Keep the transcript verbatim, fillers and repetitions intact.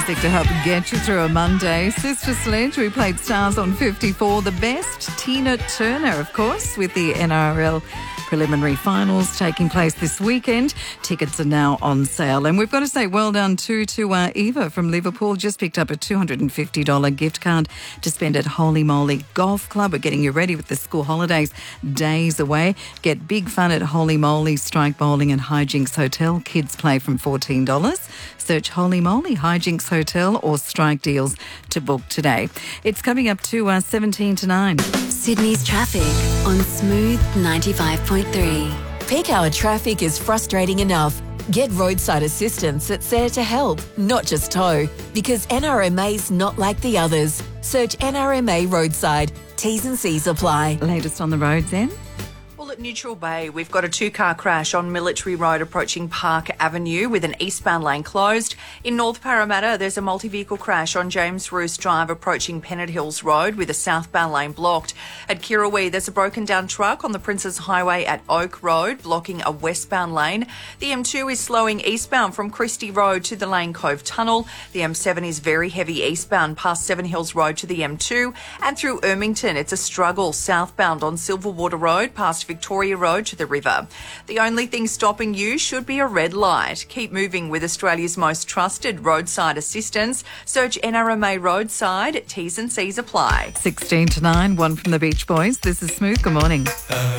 music to help get you through a Monday. Sister Sledge, we played Stars on fifty-four. The best, Tina Turner, of course, with the N R L preliminary finals taking place this weekend. Tickets are now on sale. And we've got to say well done too to uh, Eva from Liverpool. Just picked up a two hundred fifty dollars gift card to spend at Holy Moly Golf Club. We're getting you ready with the school holidays days away. Get big fun at Holy Moly, Strike Bowling and Hijinks Hotel. Kids play from fourteen dollars. Search Holy Moly, Hijinks Hotel or Strike Deals to book today. It's coming up to uh, seventeen to nine. Sydney's traffic on Smooth ninety-five point three. Peak hour traffic is frustrating enough. Get roadside assistance that's there to help, not just tow, because N R M A's not like the others. Search N R M A Roadside. T's and C's apply. Latest on the roads, then? Well, at Neutral Bay, we've got a two-car crash on Military Road approaching Park Avenue with an eastbound lane closed. In North Parramatta, there's a multi-vehicle crash on James Roos Drive approaching Pennant Hills Road with a southbound lane blocked. At Kirrawee, there's a broken-down truck on the Princes Highway at Oak Road blocking a westbound lane. The M two is slowing eastbound from Christie Road to the Lane Cove Tunnel. The M seven is very heavy eastbound past Seven Hills Road to the M two. And through Ermington, it's a struggle southbound on Silverwater Road past Victoria Road to the river. The only thing stopping you should be a red light. Keep moving with Australia's most trusted roadside assistance. Search N R M A Roadside. T's and C's apply. sixteen to nine, one from the Beach Boys. This is Smooth. Good morning.